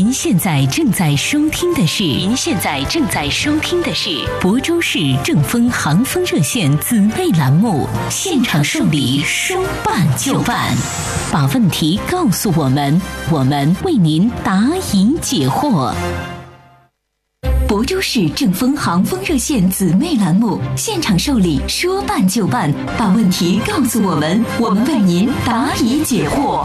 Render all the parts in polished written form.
您现在正在收听的是亳州市正风航风热线姊妹栏目《现场受理说办就办》，把问题告诉我们，我们为您答疑解惑。亳州市正风航风热线姊妹栏目现场受理说办就办，把问题告诉我们，我们为您答疑解惑。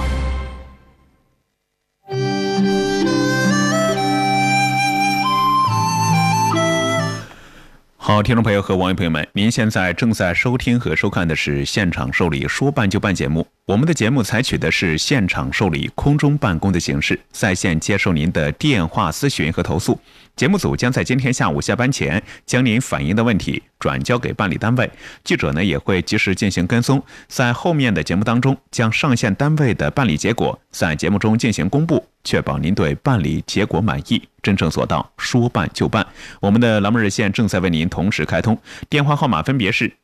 好，听众朋友和网友朋友们，您现在正在收听和收看的是现场受理说办就办节目。我们的节目采取的是现场受理空中办公的形式，在线接受您的电话咨询和投诉。节目组将在今天下午下班前将您反映的问题转交给办理单位，记者呢也会及时进行跟踪，在后面的节目当中将上线单位的办理结果在节目中进行公布，确保您对办理结果满意，真正做到说办就办。我们的栏目热线正在为您同时开通，电话号码分别是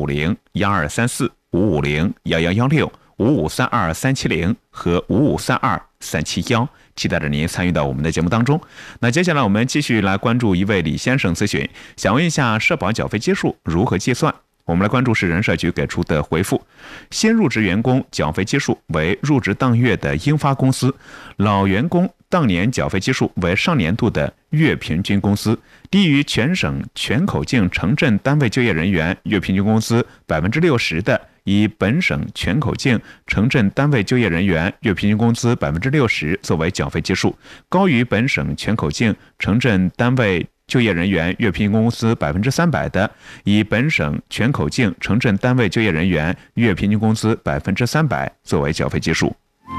550-1234、550-1116、5532370和5532371，期待着您参与到我们的节目当中。那接下来我们继续来关注一位李先生咨询，想问一下社保缴费基数如何计算？我们来关注市人社局给出的回复：新入职员工缴费基数为入职当月的应发工资，老员工当年缴费基数为上年度的月平均工资，低于全省全口径城镇单位就业人员月平均工资60%的，以本省全口径城镇单位就业人员月平均工资60%作为缴费基数，高于本省全口径城镇单位就业人员月平均工资300%的，以本省全口径城镇单位就业人员月平均工资300%作为缴费基数。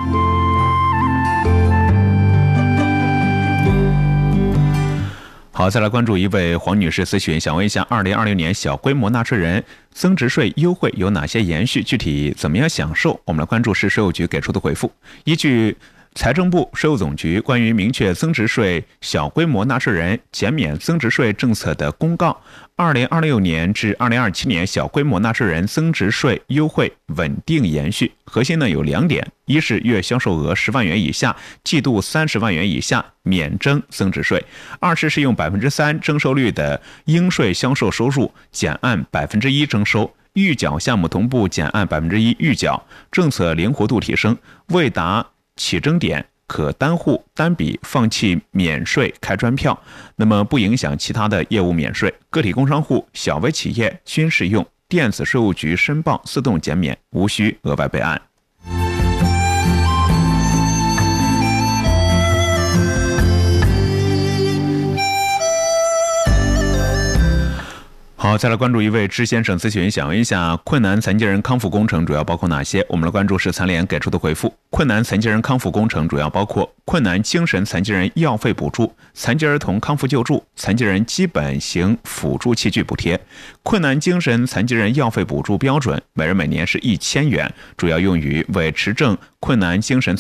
好，再来关注一位黄女士咨询，想问一下2020年小规模纳税人增值税优惠有哪些延续，具体怎么样享受？我们来关注市税务局给出的回复。依据财政部、税务总局关于明确增值税小规模纳税人减免增值税政策的公告，2026年至2027年小规模纳税人增值税优惠稳定延续，核心呢有2点：一是月销售额10万元以下、季度30万元以下免征增值税；二是适用3%征收率的应税销售收入减按1%征收，预缴项目同步减按1%预缴，政策灵活度提升，未达起征点可单户单笔放弃免税开专票，那么不影响其他的业务免税。个体工商户、小微企业均适用电子税务局申报自动减免，无需额外备案。好，再来关注一位支先生咨询，想问一下困难残疾人康复工程主要包括哪些？我们来关注市残联给出的回复：困难残疾人康复工程主要包括困难精神残疾人医药费补助、残疾儿童康复救助、残疾人基本型辅助器具补贴。困难精神残疾人医药费补助标准每人每年是1000元，主要用于为持证困难精神